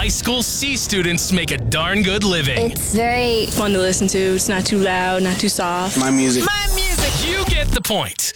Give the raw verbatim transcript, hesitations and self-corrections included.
high school C students make a darn good living. It's very fun to listen to. It's not too loud, not too soft. My music. My music. You get the point.